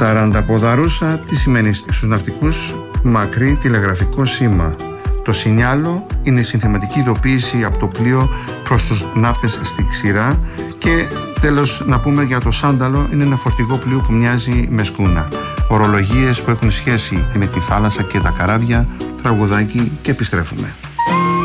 40 ποδαρούσα τι σημαίνει στους ναυτικούς? Μακρύ τηλεγραφικό σήμα. Το σινιάλο είναι συνθεματική ειδοποίηση από το πλοίο προς τους ναύτες στη ξηρά. Και τέλος να πούμε για το σάνταλο, είναι ένα φορτηγό πλοίο που μοιάζει με σκούνα. Ορολογίες που έχουν σχέση με τη θάλασσα και τα καράβια, τραγουδάκι και επιστρέφουμε.